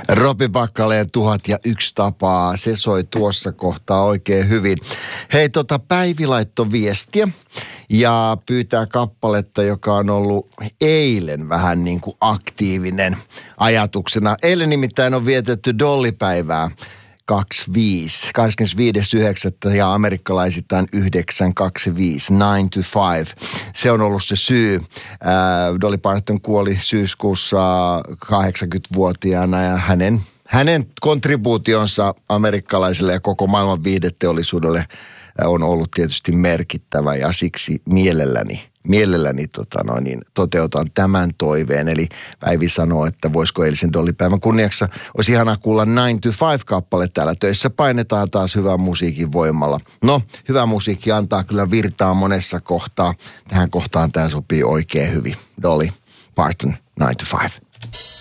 Robi Baccaleen 1001 tapaa. Se soi tuossa kohtaa oikein hyvin. Hei, Päivi laittoi viestiä ja pyytää kappaletta, joka on ollut eilen vähän niin kuin aktiivinen ajatuksena. Eilen nimittäin on vietetty Dolly-päivää 25.9. ja amerikkalaisittain 925, 9 to 5. Se on ollut se syy. Dolly Parton kuoli syyskuussa 80-vuotiaana ja hänen kontribuutionsa amerikkalaiselle ja koko maailman viihdeteollisuudelle on ollut tietysti merkittävä ja siksi mielelläni toteutan tämän toiveen. Eli Päivi sanoo, että voisiko eilisen Dolly-päivän kunniaksi olisi ihanaa kuulla 9 to 5 kappale täällä töissä. Painetaan taas hyvän musiikin voimalla. No, hyvä musiikki antaa kyllä virtaa monessa kohtaa. Tähän kohtaan tämä sopii oikein hyvin. Dolly Parton, 9 to 5.